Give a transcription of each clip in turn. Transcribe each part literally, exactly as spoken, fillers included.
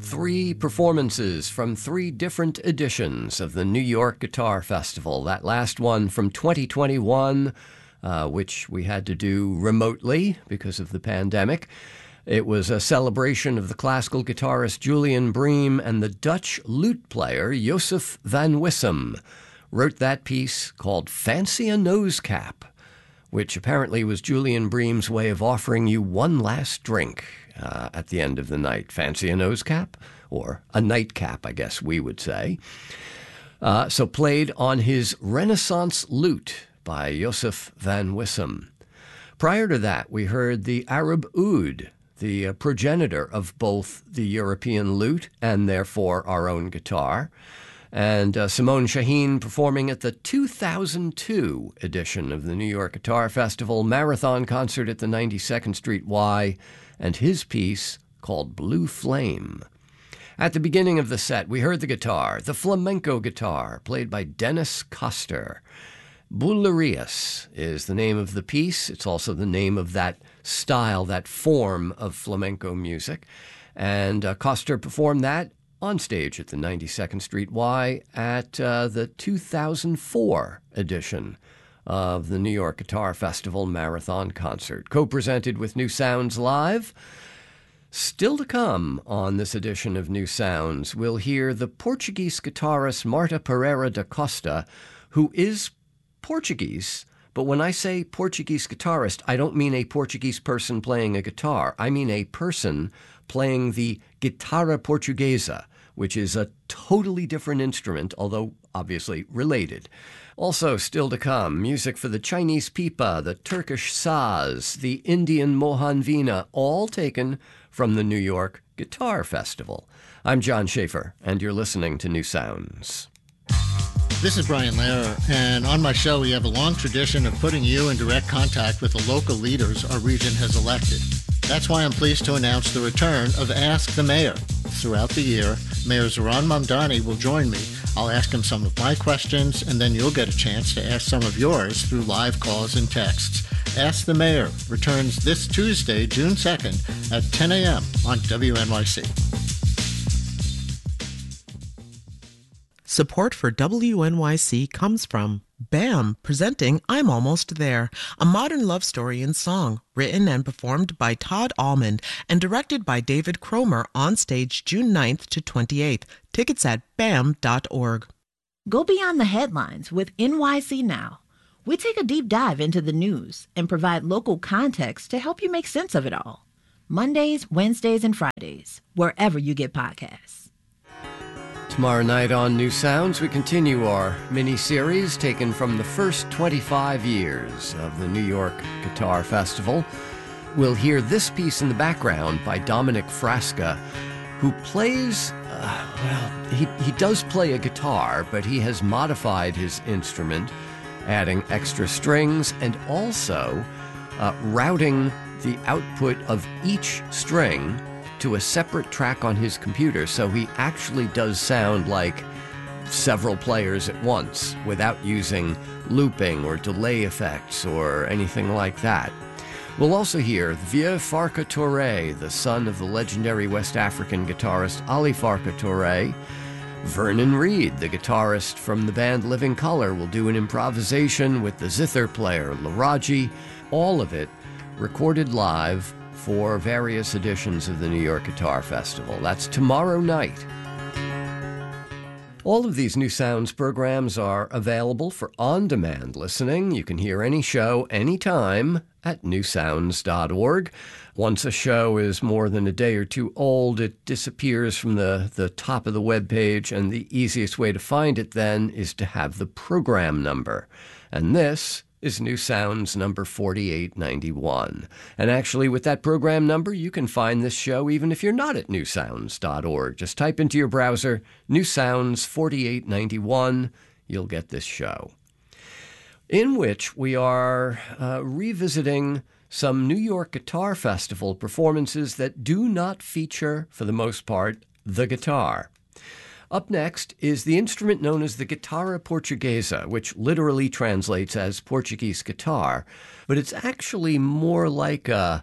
three performances from three different editions of the New York Guitar Festival. That last one from twenty twenty-one, uh, which we had to do remotely because of the pandemic. It was a celebration of the classical guitarist Julian Bream, and the Dutch lute player Joseph van Wissem wrote that piece called Fancy a Nose Cap, which apparently was Julian Bream's way of offering you one last drink uh, at the end of the night. Fancy a nose cap? Or a nightcap, I guess we would say. Uh, so played on his Renaissance lute by Joseph van Wissem. Prior to that, we heard the Arab oud, the uh, progenitor of both the European lute and therefore our own guitar. And uh, Simone Shaheen performing at the two thousand two edition of the New York Guitar Festival Marathon Concert at the ninety-second Street Y, and his piece called Blue Flame. At the beginning of the set, we heard the guitar, the flamenco guitar, played by Dennis Coster. Bulerías is the name of the piece. It's also the name of that style, that form of flamenco music. And uh, Coster performed that on stage at the ninety-second Street Y at uh, the two thousand four edition of the New York Guitar Festival Marathon Concert, co-presented with New Sounds Live. Still to come on this edition of New Sounds, we'll hear the Portuguese guitarist Marta Pereira da Costa, who is Portuguese, but when I say Portuguese guitarist, I don't mean a Portuguese person playing a guitar. I mean a person playing the guitarra portuguesa, which is a totally different instrument, although obviously related. Also still to come, music for the Chinese pipa, the Turkish saz, the Indian mohan veena, all taken from the New York Guitar Festival. I'm John Schaefer, and you're listening to New Sounds. This is Brian Lehrer, and on my show we have a long tradition of putting you in direct contact with the local leaders our region has elected. That's why I'm pleased to announce the return of Ask the Mayor. Throughout the year, Mayor Zoran Mamdani will join me. I'll ask him some of my questions, and then you'll get a chance to ask some of yours through live calls and texts. Ask the Mayor returns this Tuesday, June second at ten a.m. on W N Y C. Support for W N Y C comes from BAM, presenting I'm Almost There, a modern love story in song, written and performed by Todd Almond and directed by David Cromer, on stage June ninth to twenty-eighth. Tickets at B A M dot org. Go beyond the headlines with N Y C Now. We take a deep dive into the news and provide local context to help you make sense of it all. Mondays, Wednesdays, and Fridays, wherever you get podcasts. Tomorrow night on New Sounds, we continue our mini-series taken from the first twenty-five years of the New York Guitar Festival. We'll hear this piece in the background by Dominic Frasca, who plays, uh, well, he, he does play a guitar, but he has modified his instrument, adding extra strings and also uh, routing the output of each string to a separate track on his computer, so he actually does sound like several players at once without using looping or delay effects or anything like that. We'll also hear Vieux Farka Touré, the son of the legendary West African guitarist Ali Farka Touré. Vernon Reid, the guitarist from the band Living Colour, will do an improvisation with the zither player Laraji, all of it recorded live for various editions of the New York Guitar Festival. That's tomorrow night. All of these New Sounds programs are available for on-demand listening. You can hear any show anytime at new sounds dot org. Once a show is more than a day or two old, it disappears from the, the top of the web page, and the easiest way to find it then is to have the program number. And this is New Sounds number forty-eight ninety-one. And actually, with that program number, you can find this show even if you're not at new sounds dot org. Just type into your browser, New Sounds forty-eight ninety-one. You'll get this show, in which we are uh, revisiting some New York Guitar Festival performances that do not feature, for the most part, the guitar. Up next is the instrument known as the guitarra portuguesa, which literally translates as Portuguese guitar, but it's actually more like a,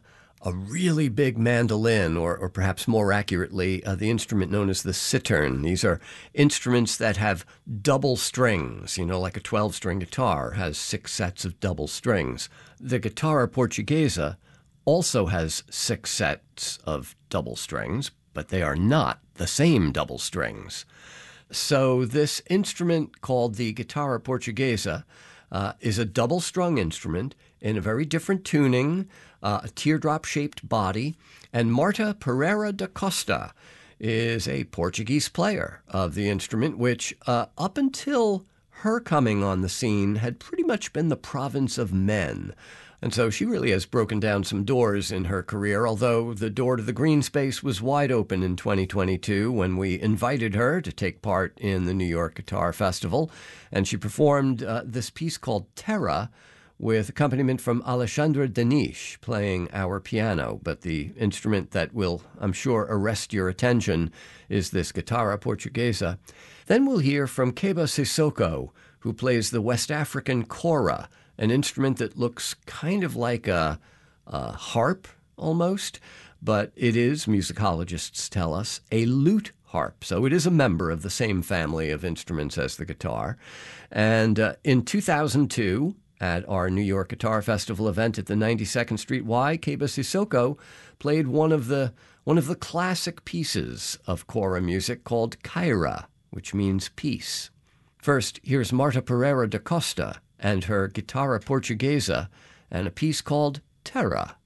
a really big mandolin, or, or perhaps more accurately, uh, the instrument known as the citern. These are instruments that have double strings, you know, like a twelve-string guitar has six sets of double strings. The guitarra portuguesa also has six sets of double strings, but they are not the same double strings. So this instrument called the guitarra portuguesa uh, is a double-strung instrument in a very different tuning, uh, a teardrop-shaped body, and Marta Pereira da Costa is a Portuguese player of the instrument, which uh, up until her coming on the scene had pretty much been the province of men. And so she really has broken down some doors in her career, although the door to the green space was wide open in twenty twenty-two when we invited her to take part in the New York Guitar Festival. And she performed uh, this piece called Terra with accompaniment from Alexandra Denis playing our piano. But the instrument that will, I'm sure, arrest your attention is this guitarra portuguesa. Then we'll hear from Keba Sissoko, who plays the West African kora, an instrument that looks kind of like a, a harp almost, but it is, musicologists tell us, a lute harp. So it is a member of the same family of instruments as the guitar. And uh, in two thousand two, at our New York Guitar Festival event at the ninety-second Street Y, Keba Sissoko played one of the one of the classic pieces of kora music called Kaira, which means peace. First, here's Marta Pereira da Costa and her guitarra portuguesa and a piece called Terra.